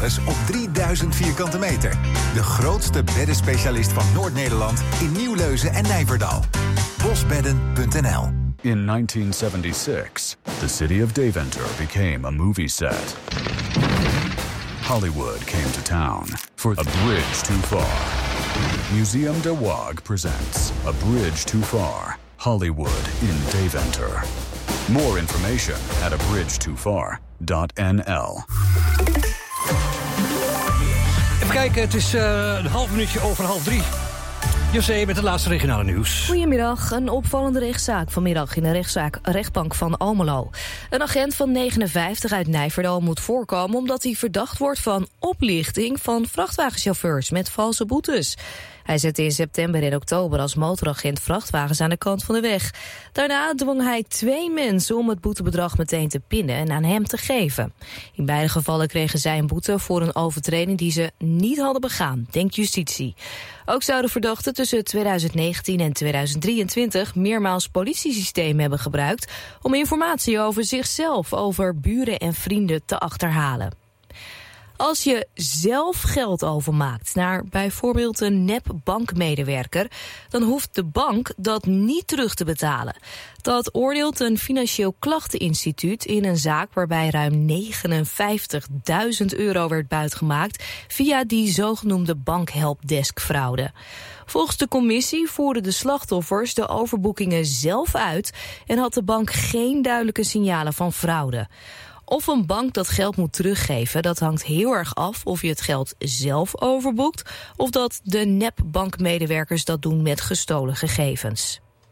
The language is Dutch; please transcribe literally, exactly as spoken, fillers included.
beddensalades op drieduizend vierkante meter. De grootste beddenspecialist van Noord-Nederland in Nieuwleuzen en Nijverdal. bosbedden punt n l. In nineteen seventy-six, the city of Deventer became a movie set. Hollywood came to town for A Bridge Too Far. Museum de Waag presents A Bridge Too Far, Hollywood in Deventer. More information at a bridge too far dot n l. Even kijken, het is uh, een half minuutje over half drie. José met het laatste regionale nieuws. Goedemiddag. Een opvallende rechtszaak vanmiddag in de rechtszaak rechtbank van Almelo. Een agent van negenenvijftig uit Nijverdal moet voorkomen omdat hij verdacht wordt van oplichting van vrachtwagenchauffeurs met valse boetes. Hij zette in september en oktober als motoragent vrachtwagens aan de kant van de weg. Daarna dwong hij twee mensen om het boetebedrag meteen te pinnen en aan hem te geven. In beide gevallen kregen zij een boete voor een overtreding die ze niet hadden begaan, denkt justitie. Ook zouden verdachten tussen twintig negentien en twintig drieëntwintig meermaals politiesystemen hebben gebruikt om informatie over zichzelf, over buren en vrienden te achterhalen. Als je zelf geld overmaakt naar bijvoorbeeld een nep-bankmedewerker, dan hoeft de bank dat niet terug te betalen. Dat oordeelt een financieel klachteninstituut in een zaak waarbij ruim negenenvijftigduizend euro werd buitgemaakt via die zogenoemde bankhelpdesk-fraude. Volgens de commissie voerden de slachtoffers de overboekingen zelf uit en had de bank geen duidelijke signalen van fraude. Of een bank dat geld moet teruggeven, dat hangt heel erg af of je het geld zelf overboekt of dat de nep-bankmedewerkers dat doen met gestolen gegevens.